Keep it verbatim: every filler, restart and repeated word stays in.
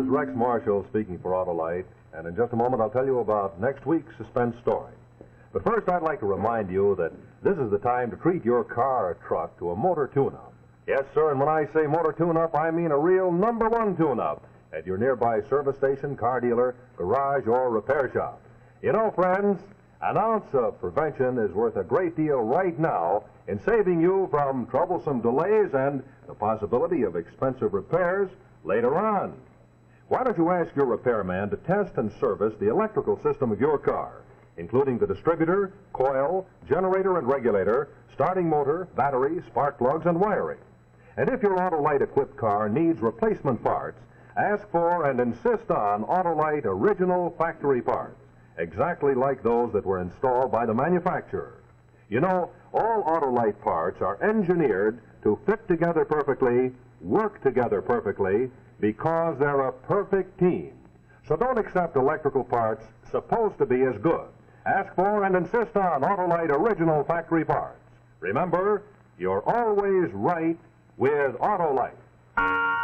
Rex Marshall speaking for Autolite, and in just a moment I'll tell you about next week's suspense story. But first I'd like to remind you that this is the time to treat your car or truck to a motor tune-up. Yes, sir, and when I say motor tune-up, I mean a real number one tune-up at your nearby service station, car dealer, garage, or repair shop. You know, friends, an ounce of prevention is worth a great deal right now in saving you from troublesome delays and the possibility of expensive repairs later on. Why don't you ask your repairman to test and service the electrical system of your car, including the distributor, coil, generator and regulator, starting motor, battery, spark plugs, and wiring. And if your Autolite-equipped car needs replacement parts, ask for and insist on Autolite original factory parts, exactly like those that were installed by the manufacturer. You know, all Autolite parts are engineered to fit together perfectly, work together perfectly, because they're a perfect team. So don't accept electrical parts supposed to be as good. Ask for and insist on Autolite original factory parts. Remember, you're always right with Autolite.